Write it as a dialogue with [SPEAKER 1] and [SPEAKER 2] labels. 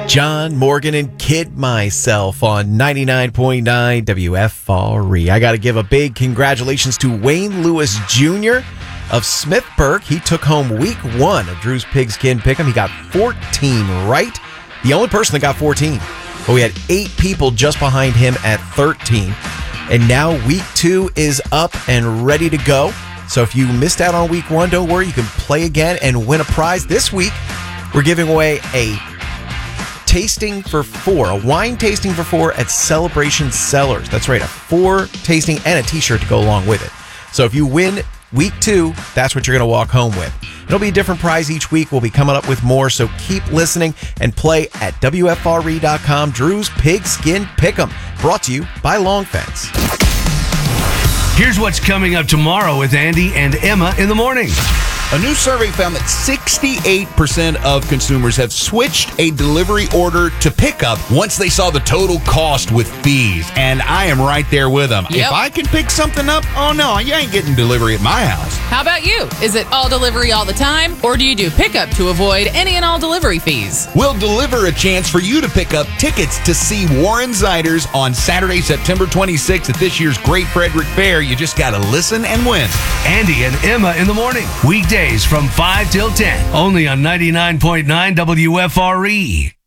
[SPEAKER 1] John Morgan and Kid Myself on 99.9 WFRE. I got to give a big congratulations to Wayne Lewis Jr. of Smithburg. He took home week 1 of Drew's Pigskin Pick'em. He got 14 right. The only person that got 14. But we had 8 people just behind him at 13. And now week 2 is up and ready to go. So if you missed out on week 1, don't worry. You can play again and win a prize. This week, we're giving away a tasting for 4, a wine tasting for 4 at Celebration Cellars. That's right, a 4 tasting and a t-shirt to go along with it. So if you win week 2, that's what you're going to walk home with. It'll be a different prize each week. We'll be coming up with more, so keep listening and play at WFRE.com. Drew's Pigskin Pick'em, brought to you by Long Fence.
[SPEAKER 2] Here's what's coming up tomorrow with Andy and Emma in the morning.
[SPEAKER 3] A new survey found that 68% of consumers have switched a delivery order to pickup once they saw the total cost with fees. And I am right there with them.
[SPEAKER 4] Yep.
[SPEAKER 3] If I can pick something up, oh no, you ain't getting delivery at my house.
[SPEAKER 4] How about you? Is it all delivery all the time, or do you do pickup to avoid any and all delivery fees?
[SPEAKER 3] We'll deliver a chance for you to pick up tickets to see Warren Ziders on Saturday, September 26th at this year's Great Frederick Fair. You just got to listen and win.
[SPEAKER 2] Andy and Emma in the morning. Weekdays from 5 till 10. Only on 99.9 WFRE.